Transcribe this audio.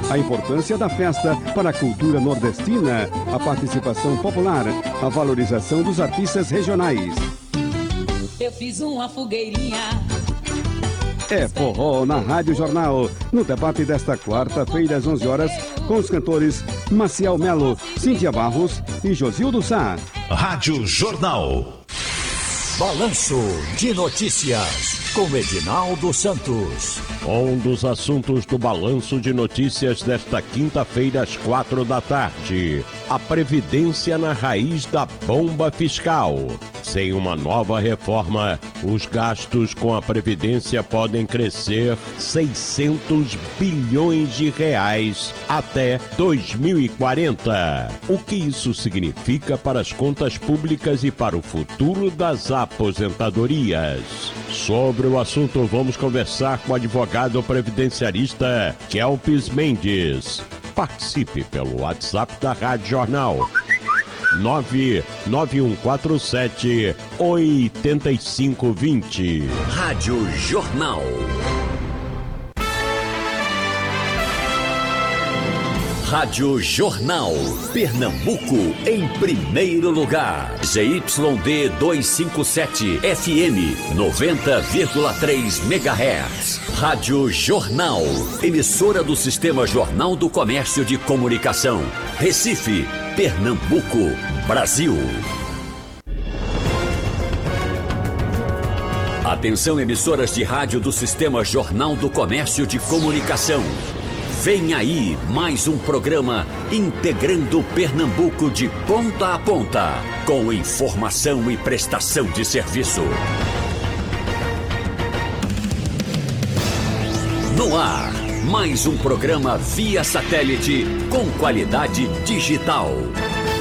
A importância da festa para a cultura nordestina, a participação popular, a valorização dos artistas regionais. Eu fiz uma fogueirinha. É forró na Rádio Jornal, no debate desta quarta-feira às 11 horas, com os cantores Maciel Melo, Cíntia Barros e Josildo Sá. Rádio Jornal. Balanço de Notícias, com Edinaldo Santos. Um dos assuntos do Balanço de Notícias desta quinta-feira às 4h. A Previdência na raiz da bomba fiscal. Sem uma nova reforma, os gastos com a Previdência podem crescer 600 bilhões de reais até 2040. O que isso significa para as contas públicas e para o futuro das aposentadorias? Sobre o assunto, vamos conversar com o advogado previdenciarista Kelpis Mendes. Participe pelo WhatsApp da Rádio Jornal. 99147-8520. Rádio Jornal. Rádio Jornal. Pernambuco em primeiro lugar. ZYD 257 FM 90,3 MHz. Rádio Jornal. Emissora do Sistema Jornal do Comércio de Comunicação. Recife, Pernambuco, Brasil. Atenção, emissoras de rádio do Sistema Jornal do Comércio de Comunicação. Vem aí mais um programa integrando Pernambuco de ponta a ponta, com informação e prestação de serviço. No ar, mais um programa via satélite com qualidade digital.